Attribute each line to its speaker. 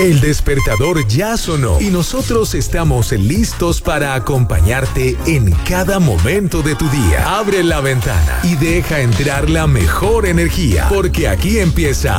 Speaker 1: El despertador ya sonó y nosotros estamos listos para acompañarte en cada momento de tu día. Abre la ventana y deja entrar la mejor energía, porque aquí empieza